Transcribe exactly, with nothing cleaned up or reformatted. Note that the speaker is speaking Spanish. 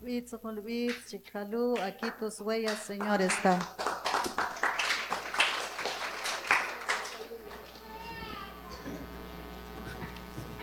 Itzokol Itz, Chikhalu, aquí tus huellas, Señor, están.